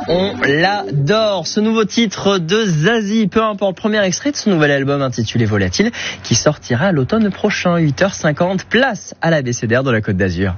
On l'adore, ce nouveau titre de Zazie, peu importe, premier extrait de son nouvel album intitulé Volatile, qui sortira à l'automne prochain, 8h50, place à l'ABCDR de la Côte d'Azur.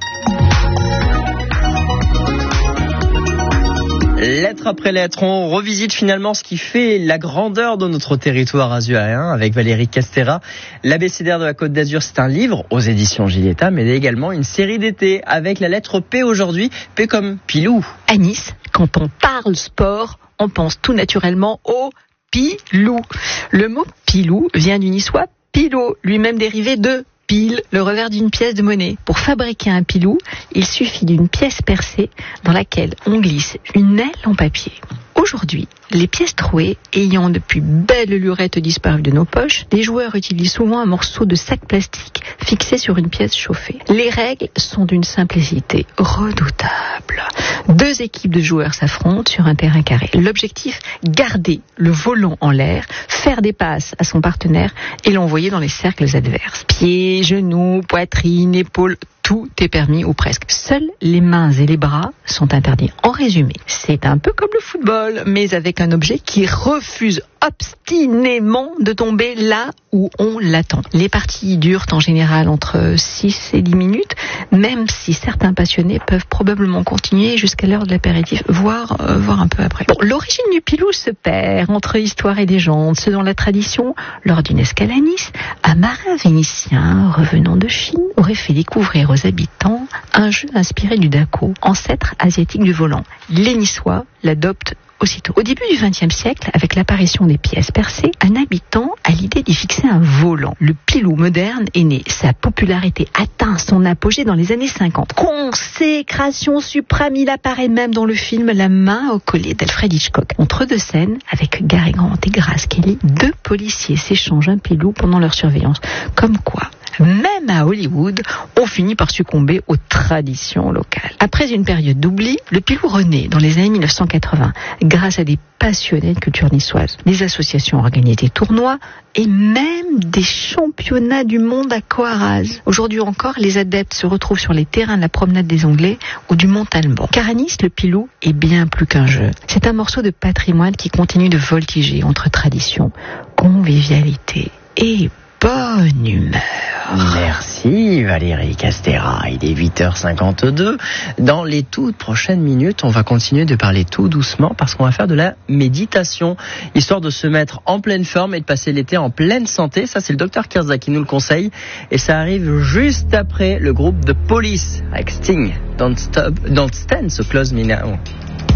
Lettre après lettre, on revisite finalement ce qui fait la grandeur de notre territoire azuréen avec Valérie Castera. L'ABCDR de la Côte d'Azur, c'est un livre aux éditions Giletta, mais également une série d'été avec la lettre P aujourd'hui, P comme Pilou. À Nice, quand on parle sport, on pense tout naturellement au pilou. Le mot pilou vient du niçois pilot, lui-même dérivé de pile, le revers d'une pièce de monnaie. Pour fabriquer un pilou, il suffit d'une pièce percée dans laquelle on glisse une aile en papier. Aujourd'hui, les pièces trouées ayant depuis belle lurette disparu de nos poches, les joueurs utilisent souvent un morceau de sac plastique fixé sur une pièce chauffée. Les règles sont d'une simplicité redoutable. 2 équipes de joueurs s'affrontent sur un terrain carré. L'objectif, garder le volant en l'air, faire des passes à son partenaire et l'envoyer dans les cercles adverses. Pieds, genoux, poitrine, épaules, tout est permis ou presque. Seuls les mains et les bras sont interdits. En résumé, c'est un peu comme le football, mais avec un objet qui refuse obstinément de tomber là où on l'attend. Les parties durent en général entre 6 et 10 minutes, même si certains passionnés peuvent probablement continuer jusqu'à l'heure de l'apéritif, voire un peu après. Bon, l'origine du pilou se perd entre histoire et légende. Selon la tradition, lors d'une escale à Nice, un marin vénitien revenant de Chine aurait fait découvrir aux habitants un jeu inspiré du dako, ancêtre asiatique du volant. Les Niçois l'adoptent aussitôt. Au début du XXe siècle, avec l'apparition des pièces percées, un habitant a l'idée d'y fixer un volant. Le pilou moderne est né. Sa popularité atteint son apogée dans les années 50. Consécration suprême, il apparaît même dans le film La main au collet d'Alfred Hitchcock. Entre 2 scènes, avec Gary Grant et Grace Kelly, 2 policiers s'échangent un pilou pendant leur surveillance. Comme quoi, même à Hollywood, on finit par succomber aux traditions locales. Après une période d'oubli, le pilou renaît dans les années 1980 grâce à des passionnés de culture niçoise. Des associations organisent des tournois et même des championnats du monde à Coaraz. Aujourd'hui encore, les adeptes se retrouvent sur les terrains de la promenade des Anglais ou du Mont-Alban. Car à Nice, le pilou est bien plus qu'un jeu. C'est un morceau de patrimoine qui continue de voltiger entre tradition, convivialité et bonne humeur. Merci Valérie Castera, il est 8h52. Dans les toutes prochaines minutes, on va continuer de parler tout doucement parce qu'on va faire de la méditation, histoire de se mettre en pleine forme et de passer l'été en pleine santé. Ça, c'est le docteur Kirza qui nous le conseille et ça arrive juste après le groupe de Police avec Sting. Don't Stand So Close Me Now.